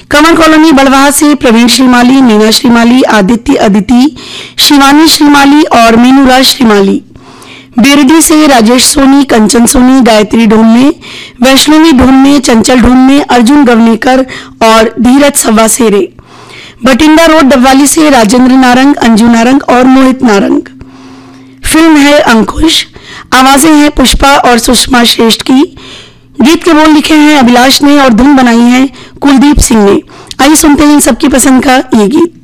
Kanwar colony Barwaha से प्रवीण श्रीमाली, मीना श्रीमाली, आदित्य अदिति, शिवानी श्रीमाली और मीनूराज श्रीमाली। बेरडी से राजेश सोनी, कंचन सोनी, गायत्री ढोमने, वैष्णवी ढोमने, चंचल ढोमने, अर्जुन गवनेकर और धीरज सव्वासेरे। बटिंडा रोड डबवाली से राजेंद्र नारंग, अंजू नारंग और मोहित नारंग। फिल्म है अंकुश, आवाजें हैं पुष्पा और सुषमा श्रेष्ठ की। गीत के बोल लिखे हैं अभिलाष ने और धुन बनाई है कुलदीप सिंह ने। आइए सुनते हैं इन सबकी पसंद का ये गीत।